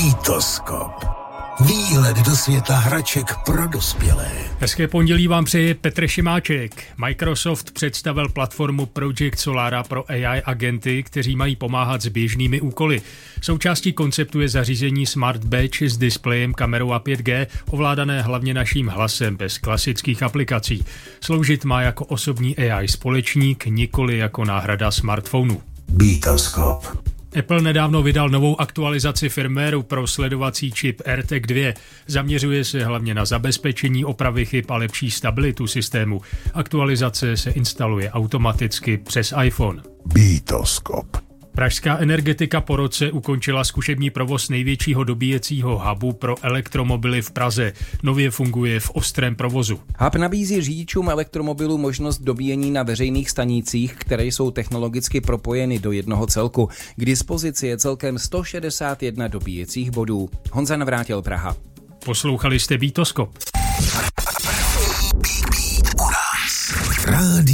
Beatoskop. Výlet do světa hraček pro dospělé. Hezké pondělí vám přeje Petr Šimáček. Microsoft představil platformu Project Solara pro AI agenty, kteří mají pomáhat s běžnými úkoly. Součástí konceptu je zařízení Smart Badge s displejem, kamerou a 5G, ovládané hlavně naším hlasem bez klasických aplikací. Sloužit má jako osobní AI společník, nikoli jako náhrada smartphonu. Beatoskop. Apple nedávno vydal novou aktualizaci firmwareu pro sledovací čip AirTag 2. Zaměřuje se hlavně na zabezpečení opravy chyb a lepší stabilitu systému. Aktualizace se instaluje automaticky přes iPhone. Beatoskop. Pražská Energetika po roce ukončila zkušební provoz největšího dobíjecího hubu pro elektromobily v Praze. Nově funguje v ostrém provozu. Hub nabízí řidičům elektromobilů možnost dobíjení na veřejných stanicích, které jsou technologicky propojeny do jednoho celku. K dispozici je celkem 161 dobíjecích bodů. Honza Navrátil, Praha. Poslouchali jste Beatoskop. U nás. Rádio